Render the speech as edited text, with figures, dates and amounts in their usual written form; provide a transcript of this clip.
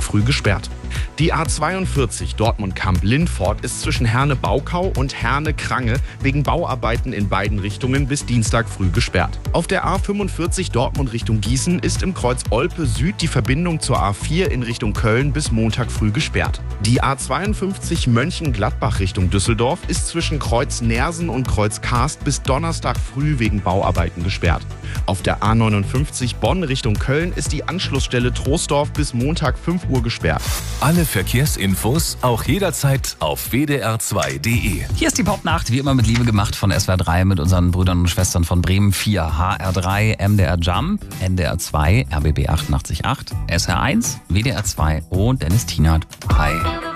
früh gesperrt. Die A42 Dortmund-Kamp-Lindfort ist zwischen Herne-Baukau und Herne-Krange wegen Bauarbeiten in beiden Richtungen bis Dienstag früh gesperrt. Auf der A45 Dortmund Richtung Gießen ist im Kreuz Olpe Süd die Verbindung zur A4 in Richtung Köln bis Montag früh gesperrt. Die A52 Mönchengladbach Richtung Düsseldorf ist zwischen Kreuz Nersen und Kreuz Karst bis Donnerstag früh wegen Bauarbeiten gesperrt. Auf der A59 Bonn Richtung Köln ist die Anschlussstelle Troisdorf bis Montag 5 Uhr gesperrt. Alle Verkehrsinfos auch jederzeit auf wdr2.de. Hier ist die Popnacht, wie immer mit Liebe gemacht von SWR 3 mit unseren Brüdern und Schwestern von Bremen 4, HR3, MDR Jump, NDR 2, RBB 88.8, SR1, WDR 2 und Dennis Tienert. Hi.